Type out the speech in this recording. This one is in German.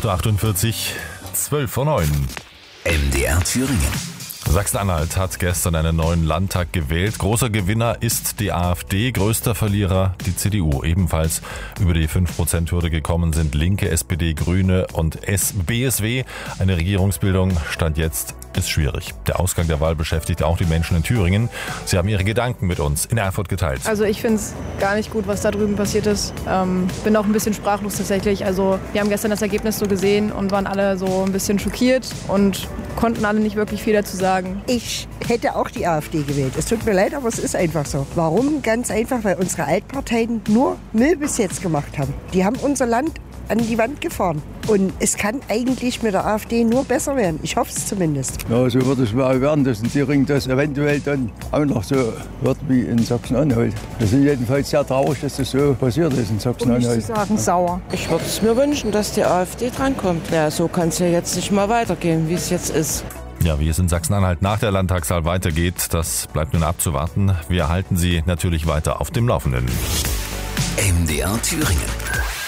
8.48 Uhr, 12:09 Uhr. MDR Thüringen. Sachsen-Anhalt hat gestern einen neuen Landtag gewählt. Großer Gewinner ist die AfD, größter Verlierer die CDU. Ebenfalls über die 5%-Hürde gekommen sind Linke, SPD, Grüne und BSW. Eine Regierungsbildung Stand jetzt ist schwierig. Der Ausgang der Wahl beschäftigt auch die Menschen in Thüringen. Sie haben ihre Gedanken mit uns in Erfurt geteilt. Also ich finde es gar nicht gut, was da drüben passiert ist. Bin auch ein bisschen sprachlos tatsächlich. Also wir haben gestern das Ergebnis so gesehen und waren alle so ein bisschen schockiert und konnten alle nicht wirklich viel dazu sagen. Ich hätte auch die AfD gewählt. Es tut mir leid, aber es ist einfach so. Warum? Ganz einfach, weil unsere Altparteien nur Müll bis jetzt gemacht haben. Die haben unser Land an die Wand gefahren. Und es kann eigentlich mit der AfD nur besser werden. Ich hoffe es zumindest. Ja, so wird es mal werden, dass in Thüringen das eventuell dann auch noch so wird wie in Sachsen-Anhalt. Wir sind jedenfalls sehr traurig, dass das so passiert ist in Sachsen-Anhalt. Um nicht zu sagen, sauer. Ich würde es mir wünschen, dass die AfD drankommt. Ja, so kann es ja jetzt nicht mal weitergehen, wie es jetzt ist. Ja, wie es in Sachsen-Anhalt nach der Landtagswahl weitergeht, das bleibt nun abzuwarten. Wir halten Sie natürlich weiter auf dem Laufenden. MDR Thüringen.